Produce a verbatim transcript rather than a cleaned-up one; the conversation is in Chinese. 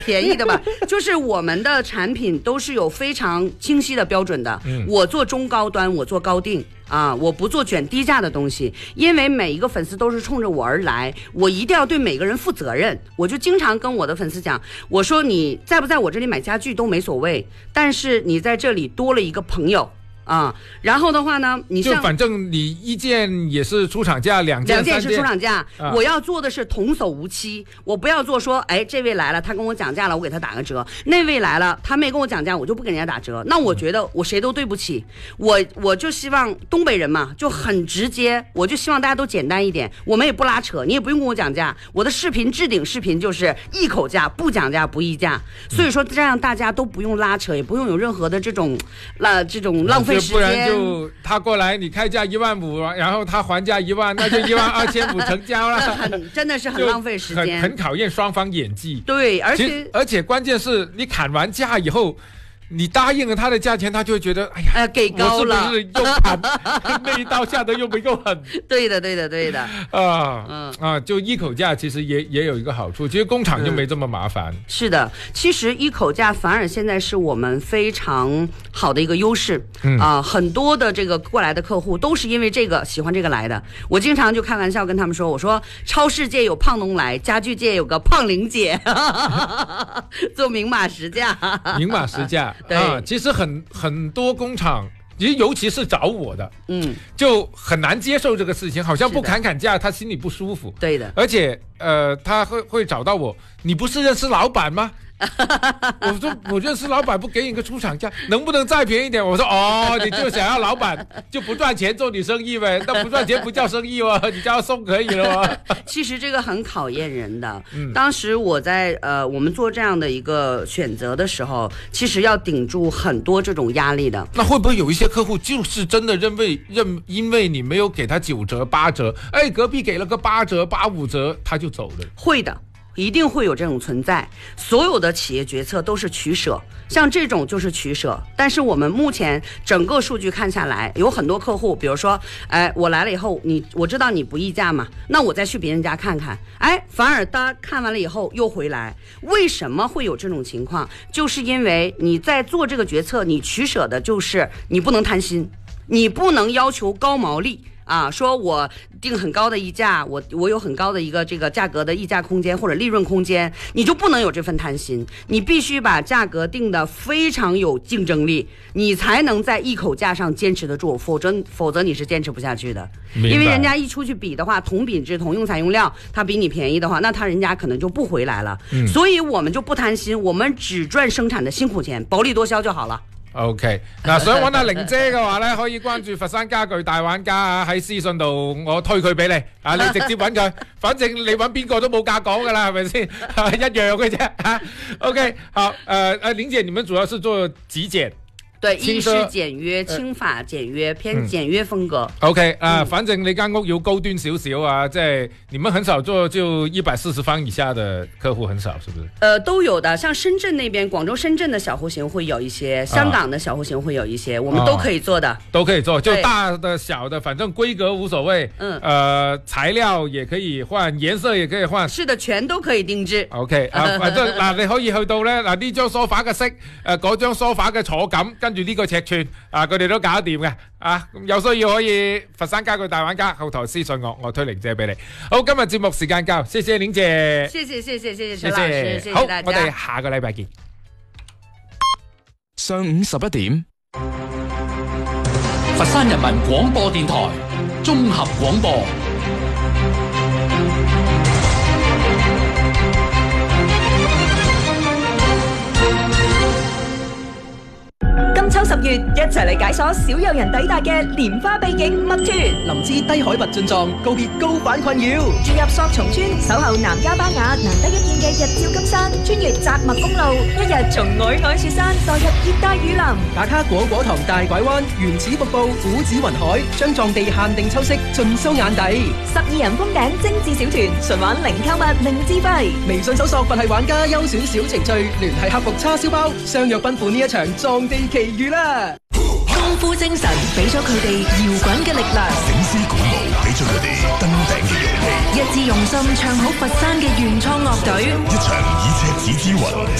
便宜的吧，就是我们的产品都是有非常清晰的标准的。嗯、我做中高端，我做高定。啊，我不做卷低价的东西，因为每一个粉丝都是冲着我而来，我一定要对每个人负责任。我就经常跟我的粉丝讲，我说你在不在我这里买家具都没所谓，但是你在这里多了一个朋友。啊、嗯，然后的话呢，你像就反正你一件也是出厂价，两件两件是出厂价、 啊， 我要做的是童叟无欺，我不要做说，哎，这位来了，他跟我讲价了，我给他打个折；那位来了，他没跟我讲价，我就不给人家打折。那我觉得我谁都对不起，我我就希望东北人嘛，就很直接，我就希望大家都简单一点，我们也不拉扯，你也不用跟我讲价，我的视频置顶视频就是一口价，不讲价不议价，所以说这样大家都不用拉扯，也不用有任何的这种呃这种浪费。 不然就他过来，你开价一万五，然后他还价一万，那就一万二千五成交了， 很真的是很浪费时间， 很很考验双方演技。 对，而且而且关键是你砍完价以后。你答应了他的价钱，他就会觉得，哎呀， 呃，给高了， 我是不是又砍那一刀下的又不够狠？ 对的，对的，对的。 啊，嗯啊，就一口价其实也也有一个好处，其实工厂就没这么麻烦。 嗯、是的，其实一口价反而现在是我们非常好的一个优势。嗯啊、呃，很多的这个过来的客户都是因为这个喜欢这个来的。我经常就开玩笑跟他们说，我说超市界有胖农来，家具界有个胖玲姐，做明码实价。 明码实价。 对、 啊，其实很很多工厂，其实尤其是找我的，嗯，就很难接受这个事情，好像不砍砍价，他心里不舒服。 对的， 而且呃，他会会找到我，你不是认识老板吗？我说我认识老板，不给你个出厂价，能不能再便宜一点？我说哦，你就想要老板就不赚钱做你生意呗？那不赚钱不叫生意哦，你叫他送可以了吗？ 其实这个很考验人的。嗯、当时我在呃我们做这样的一个选择的时候，其实要顶住很多这种压力的。 那会不会有一些客户就是真的认为认因为你没有给他九折八折，哎，隔壁给了个八折八五折，他就走了？ 会的。一定会有这种存在，所有的企业决策都是取舍，像这种就是取舍。但是我们目前整个数据看下来，有很多客户，比如说，哎，我来了以后，你我知道你不议价嘛，那我再去别人家看看，哎，反而他看完了以后又回来。为什么会有这种情况？就是因为你在做这个决策，你取舍的就是你不能贪心，你不能要求高毛利。啊，说我定很高的溢价，我我有很高的一个这个价格的溢价空间或者利润空间，你就不能有这份贪心，你必须把价格定得非常有竞争力，你才能在一口价上坚持得住，否则否则你是坚持不下去的。因为人家一出去比的话，同品质同用材用料，他比你便宜的话，那他人家可能就不回来了。嗯、所以我们就不贪心，我们只赚生产的辛苦錢，薄利多銷就好了。 OK， 嗱，想揾阿玲姐嘅話咧，可以關注佛山家具大玩家啊，喺私信度我推佢俾你，啊，你直接揾佢，反正你揾邊個都冇價講噶啦，係咪先？一樣嘅啫。啊 OK， 好，誒誒，玲姐，你們主要是做極簡。 對，意式簡約、輕法簡約、偏簡約風格。 嗯、OK， 啊、嗯，反正你間屋要高端少少啊，即係你們很少做就一百四十方以下的客戶很少，是不是？ 呃，都有的，像深圳那邊，廣州、深圳的小戶型會有一些，香港的小戶型會有一些，啊、我們都可以做的，啊、 都可以做，就大的、小的，反正規格無所謂。嗯，呃，材料也可以換，顏色也可以換。 是的，全都可以定制。 OK， 啊，反正嗱，你可以去到咧，嗱呢張梳化嘅色，誒嗰張梳化嘅坐感，跟住呢個尺寸，啊，佢哋都搞得掂嘅，啊，有需要可以佛山家具大玩家後台私信我，我推玲姐俾你。好，今日節目時間夠，謝謝玲姐， 謝謝謝謝謝謝陳老師，謝謝好， 大家。 我哋下個禮拜見。 上午十一點， 佛山人民廣播電台綜合廣播。 金秋十月，一齊嚟解鎖少有人抵達嘅蓮花秘境墨團。 林芝低海拔進藏，告別高反困擾。 住入索松村，守候南迦巴雅難得一見嘅日照金山，穿越扎墨公路，一日從皚皚雪山墮入熱帶雨林。 打卡果果塘大拐彎、原始瀑布、古子雲海，將藏地限定秋色盡收眼底。 十二人封頂精緻小團，純玩零購物零資費。 微信搜索佛系玩家優選小程序，聯繫客服叉燒包，相約奔赴呢一場藏地奇遇啦！ 功夫精神俾咗佢哋搖滾嘅力量。 醒獅鼓舞。 咗佢哋登頂嘅勇氣。 一致用心唱好佛山嘅原創樂隊， 一場以赤子之魂